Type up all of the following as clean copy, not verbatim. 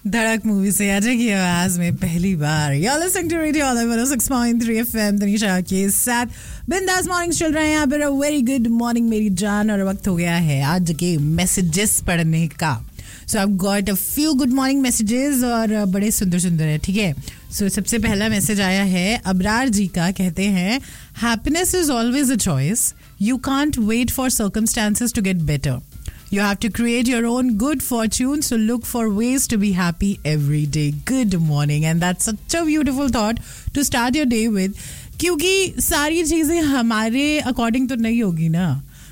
धड़क मूवी से अजय की आवाज में पहली बार। You're listening to Radio Olive 106.3 FM Tanisha के साथ बिंदास मॉर्निंग्स चल रहे हैं यहाँ पर। वेरी गुड मॉर्निंग मेरी जान, और वक्त हो गया है आज के मैसेजेस पढ़ने का। सो I've got a few good morning messages और बड़े सुंदर सुंदर है, ठीक है। सो सबसे पहला मैसेज आया है अबरार जी का, कहते हैं happiness is always a choice, you can't wait for circumstances to get better. You have to create your own good fortune, so look for ways to be happy every day. Good morning, and that's such a beautiful thought to start your day with. क्योंकि सारी चीज़ें हमारे according तो नहीं होगी ना,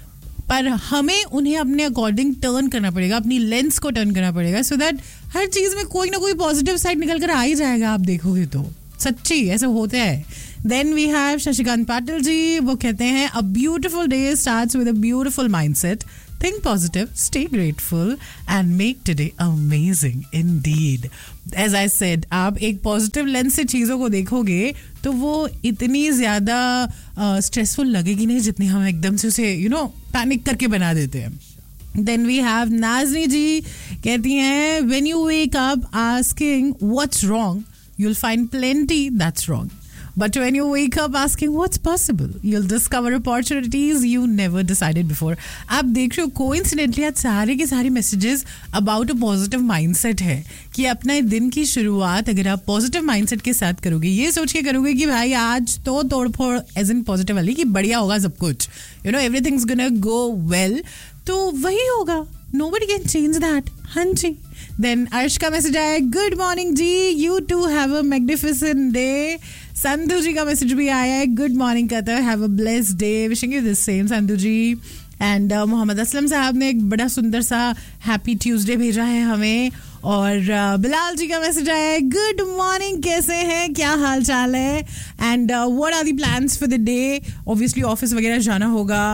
पर हमें उन्हें अपने अकॉर्डिंग टर्न करना पड़ेगा, अपनी लेंस को टर्न करना पड़ेगा, सो दैट हर चीज़ में कोई ना कोई पॉजिटिव साइड निकल कर आ ही जाएगा। आप देखोगे तो सच्ची ऐसा होता है। Then we have Shashikant Patil ji, वो कहते हैं a beautiful day starts with a beautiful mindset. Think positive, stay grateful and make today amazing indeed. As I said, आप एक पॉजिटिव लेंस से चीज़ों को देखोगे तो वो इतनी ज़्यादा स्ट्रेसफुल लगेगी नहीं जितनी हम एकदम से उसे पैनिक करके बना देते हैं. Then we have नाज़नी जी, कहती हैं when you wake up asking what's wrong, you'll find plenty that's wrong. But when you wake up asking what's possible, you'll discover opportunities you never decided before. आप देख रहे हो coincidentally आज सारे के सारे messages about a positive mindset है कि अपने दिन की शुरुआत अगर आप positive mindset के साथ करोगे, ये सोच के करोगे कि भाई आज तो तोड़फोड़ as in positive वाली कि बढ़िया होगा सब कुछ, everything's gonna go well, तो वही होगा. Nobody can change that. हाँ जी. Then अर्श का मैसेज आया, good morning ji, you to have a magnificent day. Sandhu जी का मैसेज भी आया है, गुड मॉर्निंग कहता है, have a blessed day, wishing you this same Sandhu ji. And Mohammad Aslam साहब ने एक बड़ा सुंदर सा हैप्पी ट्यूसडे भेजा है हमें. और बिलाल जी का मैसेज आया है, गुड मॉर्निंग, कैसे हैं, क्या हाल चाल है, and what are the plans for the day. Obviously office वगैरह जाना होगा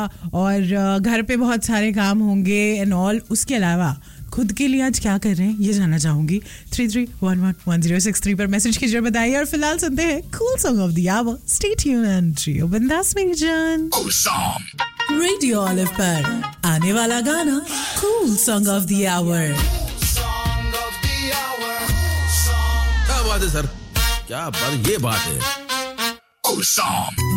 और घर पे बहुत सारे काम होंगे एंड ऑल. उसके अलावा खुद के लिए आज क्या कर रहे हैं ये जानना चाहूंगी. 33111063 पर मैसेज कीजिए, बताइए. और फिलहाल सुनते हैं cool song of the our. Stay tuned and जियो बिंदास मेरी जान. रेडियो ऑलिव पर आने वाला गाना cool song of the our. क्या बात है सर, क्या बात, ये बात है.